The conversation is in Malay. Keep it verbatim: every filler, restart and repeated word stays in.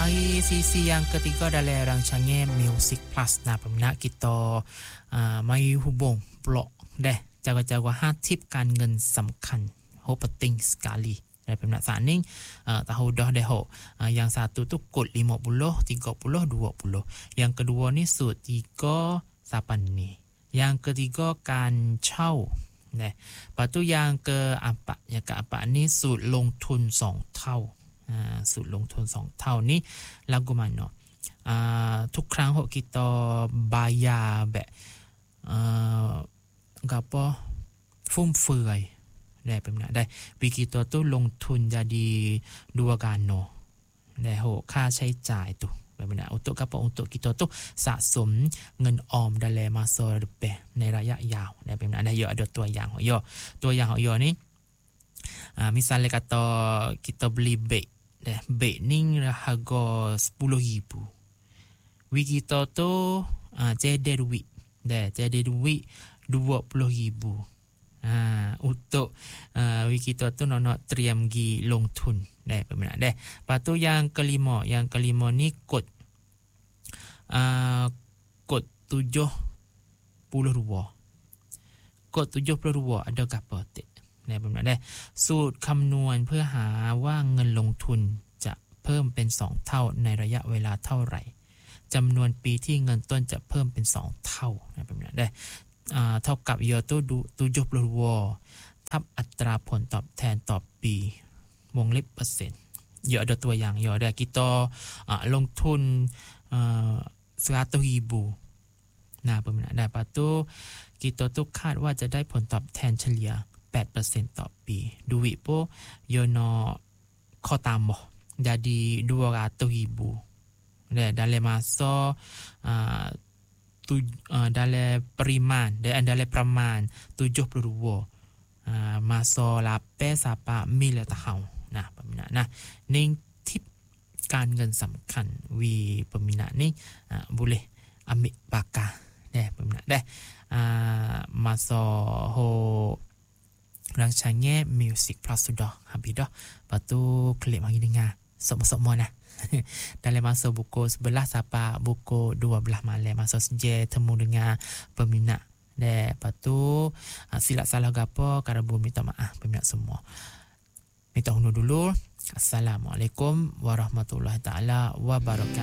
Mari sisi yang ketiga dalam rancangan Music Plus. Nah, peminat kita uh, mari hubung blog deh. Cara-cara hatipkan dengan samkan. Ho penting sekali. Dan peminat saat ni uh, tahu dah deh ho. Uh, yang satu tu kod lima puluh, tiga puluh, dua puluh. Yang kedua ni sud tiga sapan ni. Yang ketiga kan chow. Nah, lepas tu yang keempat, yang keempat ni sud long tun song tau. Uh, สุดลงทุนสองเท่านี้ lagu mana uh, ทุกครั้งที่ kita bayar แบบเอ่อ apa ฟุ่มเฟือยได้เป็นนะได้วิกิตัวตู้ลงทุน jadi dua gano ได้โหค่าใช้จ่ายตุแบบนะ untuk apa untuk kita tu สะสมเงินออม dalam masa depan ในระยะยาวได้เป็นนะได้yo ada ตัวอย่างyo ตัวอย่างyo ni uh, misalnya kata kita beli beg dah beg ni harga sepuluh ribu. Wi kita tu uh, jadi duit. Dah jadi duit dua puluh ribu. Ha, untuk uh, wi kita tu nak nak teriam gi long tun. Dah peminat dah. Lepas tu yang kelima, yang kelima ni kod uh, kod tujuh puluh dua. Kod tujuh puluh dua ada apa tak? ได้แบบนั้นได้สูตรคำนวณเพื่อหาว่าเงินลงทุนจะเพิ่มเป็นสองเท่าในระยะเวลาเท่าไหร่จำนวนปีที่เงินต้นจะเพิ่มเป็นสองเท่าแบบนั้นได้อ่าเท่ากับยอตุดูตุยบลวทับอัตราผลตอบแทนต่อปีวงเล็บเปอร์เซ็นต์เยอะตัวอย่างเยอะได้กิโตอ่าลงทุนอ่าseratus ribu nah แบบนั้นได้ปะตุกิโตตุคาดว่าจะได้ผลตอบแทนเฉลี่ยแปดเปอร์เซ็นต์ ต่อปีดูวิโปโยนอข้อตามบ่ jadi dua ratus ribu ได้ dalam masa uh, tu, uh, dalam periman dalamประมาณ tujuh puluh dua uh, masa lapan sampai mil tahun nah peminat nah ni tip การเงินสำคัญวีpeminat ni uh, boleh ambil pakar deh peminat deh uh, masa ho rancangan Music Plus sudah habis dah. Lepas tu klik mari dengar semua-semua nah. Dalam masa pukul sebelas sampai pukul dua belas malam masa seje temu dengan peminat. Dan lepas tu silap salah gapo karabu minta maaf peminat semua. Minta undur dulu. Assalamualaikum warahmatullahi taala wabarakatuh.